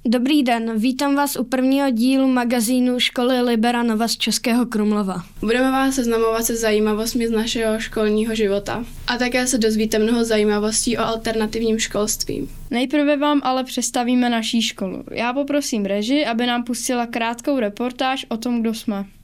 Dobrý den, vítám vás u prvního dílu magazínu Školy Libera Nova z Českého Krumlova. Budeme vás seznamovat se zajímavostmi z našeho školního života a také se dozvíte mnoho zajímavostí o alternativním školství. Nejprve vám ale představíme naší školu. Já poprosím režii, aby nám pustila krátkou reportáž o tom, kdo jsme.